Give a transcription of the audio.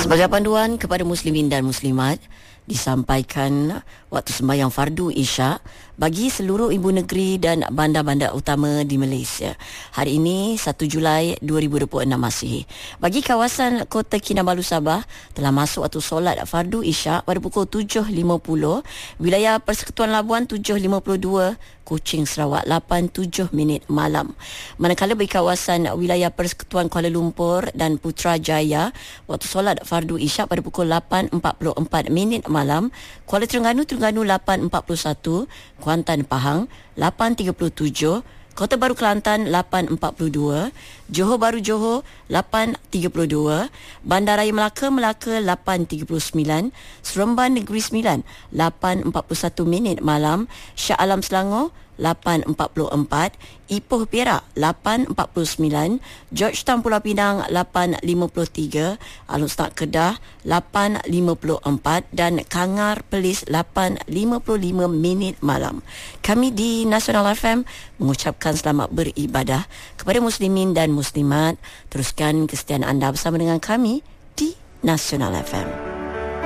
Sebagai panduan kepada muslimin dan muslimat, disampaikan waktu sembahyang fardu Isyak bagi seluruh ibu negeri dan bandar-bandar utama di Malaysia. Hari ini 1 Julai 2026 Masihi. Bagi kawasan Kota Kinabalu Sabah telah masuk waktu solat fardu Isyak pada pukul 7.50, wilayah Persekutuan Labuan 7.52, Kuching Sarawak 8.7 malam. Manakala bagi kawasan wilayah Persekutuan Kuala Lumpur dan Putrajaya, waktu solat fardu Isyak pada pukul 8.44 malam, Kuala Terengganu 8.41, Kuantan Pahang 8.37, Kota Baru Kelantan 8.42, Johor Bahru Johor 8.32, Bandaraya Melaka 8.39, Seremban Negeri Sembilan 8.41 malam, Shah Alam Selangor 8.44, Ipoh Perak 8.49, Georgetown Pulau Pinang 8.53, Alun Senak Kedah 8.54 dan Kangar Perlis 8.55 malam. Kami di Nasional FM mengucapkan selamat beribadah kepada muslimin dan muslimat. Teruskan kesetiaan anda bersama dengan kami di Nasional FM.